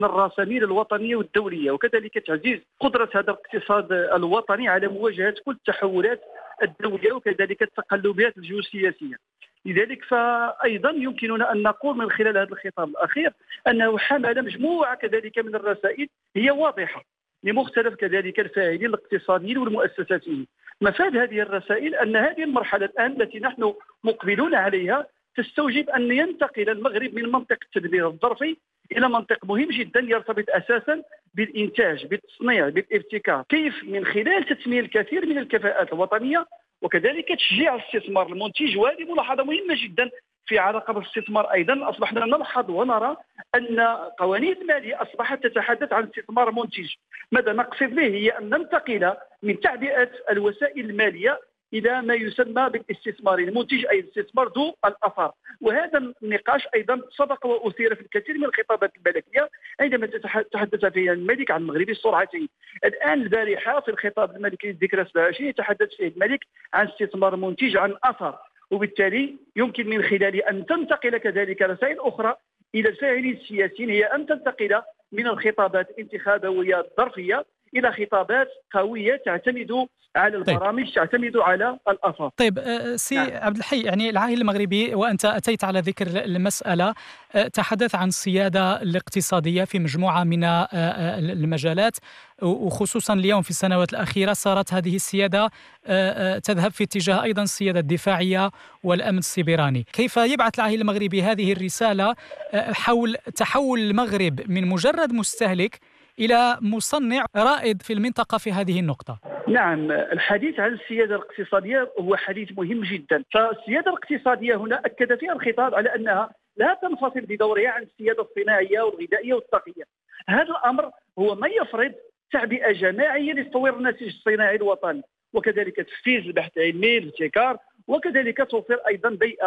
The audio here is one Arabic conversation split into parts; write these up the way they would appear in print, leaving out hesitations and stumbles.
الرسامين الوطنيه والدوليه، وكذلك تعزيز قدره هذا الاقتصاد الوطني على مواجهه كل التحولات الدوليه وكذلك التقلبات الجيوسياسيه. لذلك فايضا يمكننا ان نقول من خلال هذا الخطاب الاخير انه حمل مجموعه كذلك من الرسائل هي واضحه لمختلف كذلك الفاعلين الاقتصاديين والمؤسساتيين. مفاد هذه الرسائل ان هذه المرحله الان التي نحن مقبلون عليها تستوجب ان ينتقل المغرب من منطق التدبير الظرفي الى منطق مهم جدا يرتبط اساسا بالانتاج، بالتصنيع، بالابتكار، كيف من خلال تثمين الكثير من الكفاءات الوطنيه وكذلك تشجيع الاستثمار المنتج. وهذه ملاحظه مهمه جدا في علاقه بالاستثمار. ايضا اصبحنا نلحظ ونرى ان قوانين الماليه اصبحت تتحدث عن استثمار منتج. ماذا نقصد به؟ هي ان ننتقل من تعبئه الوسائل الماليه الى ما يسمى بالاستثمار المنتج، اي الاستثمار ذو الاثر. وهذا النقاش ايضا سبق واثير في الكثير من الخطابات الملكيه عندما تحدث فيها الملك عن مغرب السرعتين. الان البارحه في الخطاب الملكي للذكرى 27 يتحدث فيه الملك عن استثمار منتج عن اثر، وبالتالي يمكن من خلاله ان تنتقل كذلك رسائل اخرى الى الفاعلين السياسيين، هي ان تنتقل من الخطابات الانتخابويه الظرفيه الى خطابات قويه تعتمد على البرامج، تعتمد على الاثار. طيب سي عبد الحي، يعني العاهل المغربي وانت اتيت على ذكر المساله تحدث عن السياده الاقتصاديه في مجموعه من المجالات، وخصوصا اليوم في السنوات الاخيره صارت هذه السياده تذهب في اتجاه ايضا السياده الدفاعيه والامن السيبراني. كيف يبعث العاهل المغربي هذه الرساله حول تحول المغرب من مجرد مستهلك إلى مصنع رائد في المنطقة في هذه النقطة؟ نعم، الحديث عن السيادة الاقتصادية هو حديث مهم جدا. فالسيادة الاقتصادية هنا أكد فيها الخطاب على أنها لا تنفصل بدورها عن السيادة الصناعية والغذائية والطاقية. هذا الأمر هو ما يفرض تعبئة جماعية لتطوير النسيج الصناعي الوطني وكذلك تحفيز البحث العلمي، الابتكار، وكذلك توفير أيضا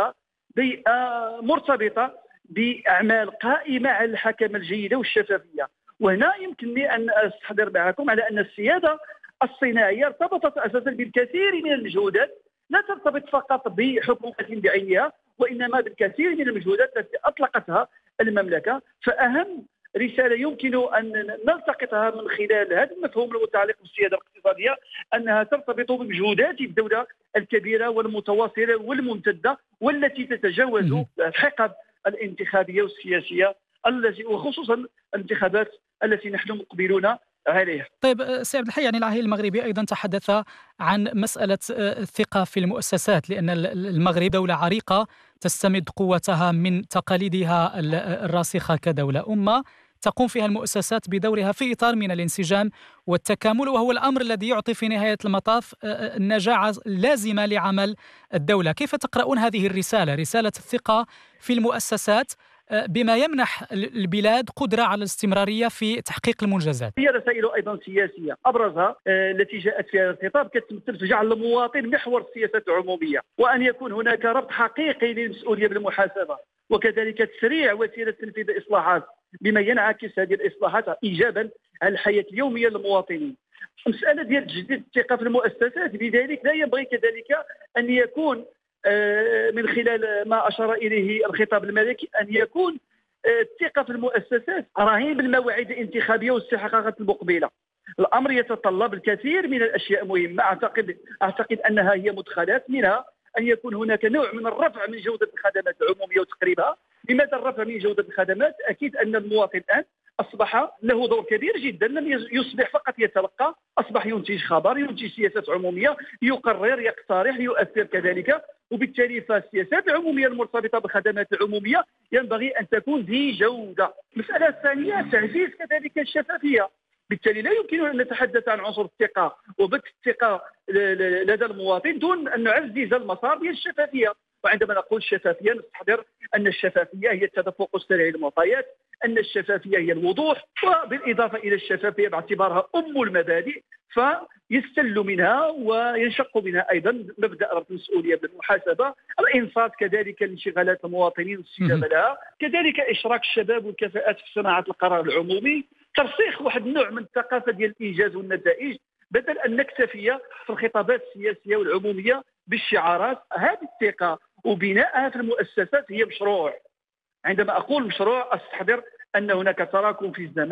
بيئة مرتبطة بأعمال قائمة على الحكمة الجيدة والشفافية. وهنا يمكنني أن أستحضر معكم على أن السيادة الصناعية ارتبطت أساسا بالكثير من المجهودات، لا ترتبط فقط بحكومة بعينها وإنما بالكثير من المجهودات التي أطلقتها المملكة. فأهم رسالة يمكن أن نلتقطها من خلال هذا المفهوم المتعلق بالسيادة الاقتصادية أنها ترتبط بمجهودات الدولة الكبيرة والمتواصلة والممتدة والتي تتجاوز الحقب الانتخابية والسياسية وخصوصا الانتخابات التي نحن مقبلون عليها. طيب سي عبد الحي، يعني العاهل المغربي أيضا تحدث عن مسألة الثقة في المؤسسات، لأن المغرب دولة عريقة تستمد قوتها من تقاليدها الراسخة كدولة أمة تقوم فيها المؤسسات بدورها في إطار من الانسجام والتكامل، وهو الأمر الذي يعطي في نهاية المطاف النجاعة اللازمة لعمل الدولة. كيف تقرؤون هذه الرسالة، رسالة الثقة في المؤسسات بما يمنح البلاد قدرة على الاستمرارية في تحقيق المنجزات؟ هي رسائل أيضا سياسية أبرزها التي جاءت في هذا الخطاب كتمثل في جعل المواطن محور السياسة العمومية، وأن يكون هناك ربط حقيقي للمسؤولية بالمحاسبة وكذلك تسريع وسيلة تنفيذ الإصلاحات بما ينعكس هذه الإصلاحات إيجابا على الحياة اليومية للمواطنين. مسألة ديال تجديد الثقة في المؤسسات، لذلك لا ينبغي كذلك أن يكون من خلال ما أشار إليه الخطاب الملكي أن يكون الثقة في المؤسسات رهين بالمواعيد الانتخابية والاستحقاقات المقبلة. الأمر يتطلب الكثير من الأشياء مهمة، أعتقد أنها هي مدخلات، منها أن يكون هناك نوع من الرفع من جودة الخدمات العمومية وتقريبها. لماذا الرفع من جودة الخدمات؟ أكيد أن المواطن الآن أصبح له دور كبير جدا، لم يصبح فقط يتلقى، أصبح ينتج خبر، ينتج سياسات عمومية، يقرر، يقترح، يؤثر كذلك. وبالتالي فالسياسات العمومية المرتبطة بالخدمات العمومية ينبغي أن تكون ذي جودة. المسألة الثانية تعزيز كذلك الشفافية. بالتالي لا يمكن أن نتحدث عن عنصر الثقة وبث الثقة لدى المواطن دون أن نعزز المسار ديال الشفافية. وعندما نقول الشفافية نستحضر أن الشفافية هي التدفق السريع للمعطيات، أن الشفافية هي الوضوح، وبالإضافة إلى الشفافية باعتبارها أم المبادئ فيستل منها وينشق منها أيضا مبدأ ربط المسؤولية بالمحاسبة، الإنصات كذلك لانشغالات المواطنين والاستجابة لها، كذلك إشراك الشباب والكفاءات في صناعة القرار العمومي، ترسيخ واحد النوع من الثقافة ديال الإنجاز والنتائج بدل أن نكتفي في الخطابات السياسية والعمومية بالشعارات. هذه الثقة وبناءها في المؤسسات هي مشروع. عندما أقول مشروع أستحضر أن هناك تراكم في الزمان.